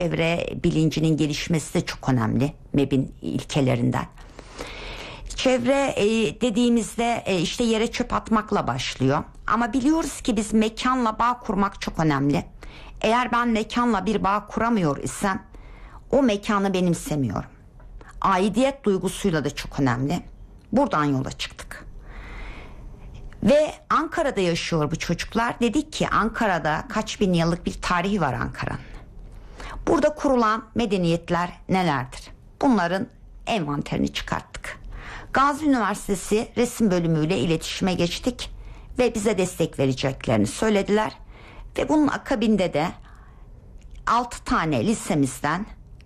Çevre bilincinin gelişmesi de çok önemli MEB'in ilkelerinden. Çevre dediğimizde işte yere çöp atmakla başlıyor. Ama biliyoruz ki biz mekanla bağ kurmak çok önemli. Eğer ben mekanla bir bağ kuramıyor isem o mekanı benimsemiyorum. Aidiyet duygusuyla da çok önemli. Buradan yola çıktık. Ve Ankara'da yaşıyor bu çocuklar. Dedik ki Ankara'da kaç bin yıllık bir tarihi var Ankara'nın. Burada kurulan medeniyetler nelerdir? Bunların envanterini çıkarttık. Gazi Üniversitesi resim bölümüyle iletişime geçtik ve bize destek vereceklerini söylediler. Ve bunun akabinde de 6 tane lisemizden,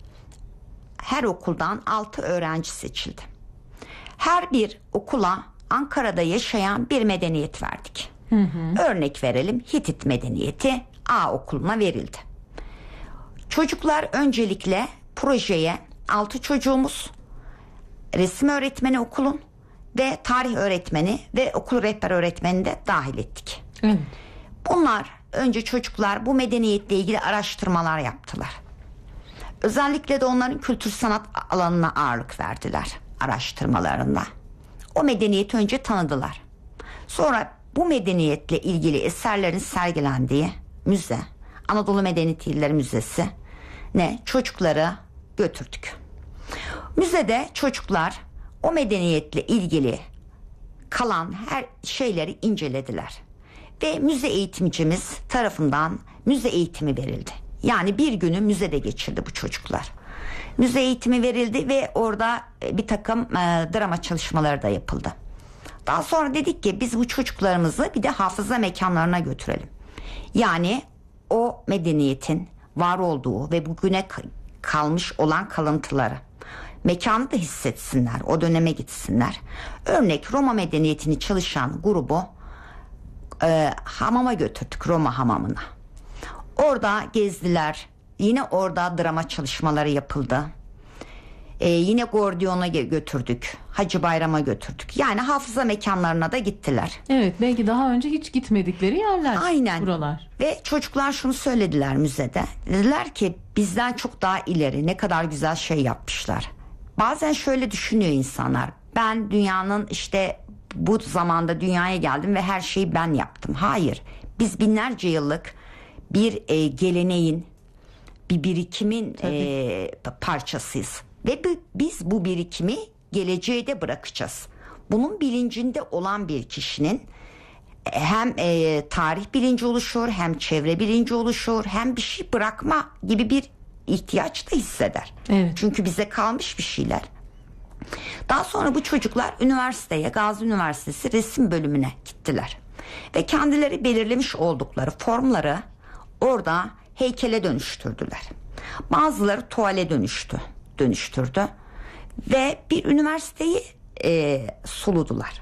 her okuldan 6 öğrenci seçildi. Her bir okula Ankara'da yaşayan bir medeniyet verdik. Örnek verelim, Hitit medeniyeti A okuluna verildi. Çocuklar öncelikle projeye 6 çocuğumuz, resim öğretmeni okulun ve tarih öğretmeni ve okul rehber öğretmenini de dahil ettik. Evet. Bunlar önce çocuklar bu medeniyetle ilgili araştırmalar yaptılar. Özellikle de onların kültür sanat alanına ağırlık verdiler araştırmalarında. O medeniyeti önce tanıdılar. Sonra bu medeniyetle ilgili eserlerin sergilendiği müze, Anadolu Medeniyet İlleri Müzesi ne çocukları götürdük. Müzede çocuklar o medeniyetle ilgili kalan her şeyleri incelediler. Ve müze eğitimcimiz tarafından müze eğitimi verildi. Yani bir günü müzede geçirdi bu çocuklar. Müze eğitimi verildi ve orada bir takım drama çalışmaları da yapıldı. Daha sonra dedik ki biz bu çocuklarımızı bir de hafıza mekanlarına götürelim. Yani o medeniyetin var olduğu ve bugüne kalmış olan kalıntıları, mekanı da hissetsinler, o döneme gitsinler. Örnek Roma medeniyetini çalışan grubu hamama götürdük, Roma hamamına. Orada gezdiler. Yine orada drama çalışmaları yapıldı. Yine Gordion'a götürdük. Hacı Bayram'a götürdük. Yani hafıza mekanlarına da gittiler. Evet, belki daha önce hiç gitmedikleri yerler. Aynen. Buralar. Ve çocuklar şunu söylediler müzede. Dediler ki bizden çok daha ileri, ne kadar güzel şey yapmışlar. Bazen şöyle düşünüyor insanlar. Ben dünyanın işte bu zamanda dünyaya geldim ve her şeyi ben yaptım. Hayır. Biz binlerce yıllık bir geleneğin, bir birikimin parçasıyız. Ve biz bu birikimi geleceğe de bırakacağız. Bunun bilincinde olan bir kişinin hem tarih bilinci oluşur, hem çevre bilinci oluşur, hem bir şey bırakma gibi bir ihtiyaç da hisseder. Evet. Çünkü bize kalmış bir şeyler. Daha sonra bu çocuklar üniversiteye, Gazi Üniversitesi resim bölümüne gittiler. Ve kendileri belirlemiş oldukları formları orada heykele dönüştürdüler. Bazıları tuvale dönüştürdü ve bir üniversiteyi suludular.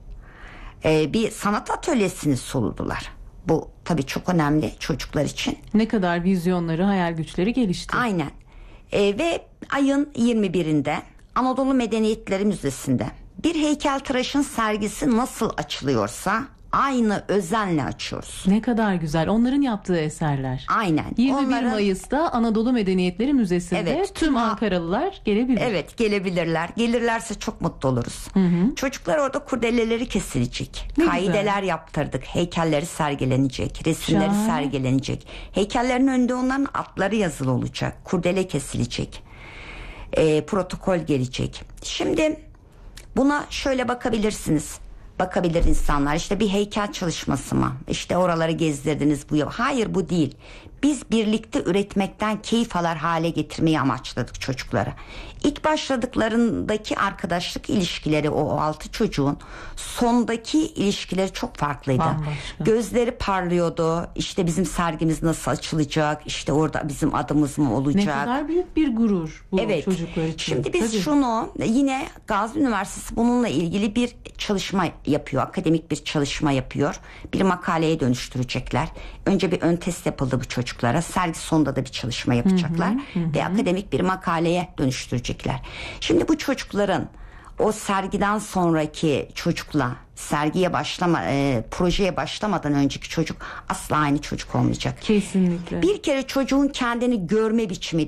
Bir sanat atölyesini suludular. Bu tabii çok önemli çocuklar için. Ne kadar vizyonları, hayal güçleri gelişti. Aynen. Ve ayın 21'inde Anadolu Medeniyetleri Müzesi'nde bir heykeltıraşın sergisi nasıl açılıyorsa aynı özenle açıyoruz. Ne kadar güzel. Onların yaptığı eserler. Aynen. 21 Mayıs'ta Anadolu Medeniyetleri Müzesi'nde evet, tüm Ankaralılar gelebilir. Evet, gelebilirler. Gelirlerse çok mutlu oluruz. Hı. Çocuklar orada kurdeleleri kesilecek. Ne kaideler güzel. Yaptırdık. Heykelleri sergilenecek. Resimleri sergilenecek. Heykellerin önünde onların adları yazılı olacak. Kurdele kesilecek. Protokol gelecek. Şimdi buna şöyle bakabilirsiniz. Bakabilir insanlar, işte bir heykel çalışması mı, işte oraları gezdirdiniz bu yıl. Hayır, bu değil. Biz birlikte üretmekten keyif alır hale getirmeyi amaçladık çocuklara. İlk başladıklarındaki arkadaşlık ilişkileri, o 6 çocuğun sondaki ilişkileri çok farklıydı. Bambaşka. Gözleri parlıyordu. İşte bizim sergimiz nasıl açılacak, işte orada bizim adımız mı olacak. Ne kadar büyük bir gurur bu çocuklar için. Şimdi biz şunu, yine Gazi Üniversitesi bununla ilgili bir çalışma yapıyor. Akademik bir çalışma yapıyor. Bir makaleye dönüştürecekler. Önce bir ön test yapıldı bu çocuklara. Sergi sonunda da bir çalışma yapacaklar. Ve akademik bir makaleye dönüştürecekler. Şimdi bu çocukların o sergiden sonraki çocukla projeye başlamadan önceki çocuk asla aynı çocuk olmayacak. Kesinlikle. Bir kere çocuğun kendini görme biçimi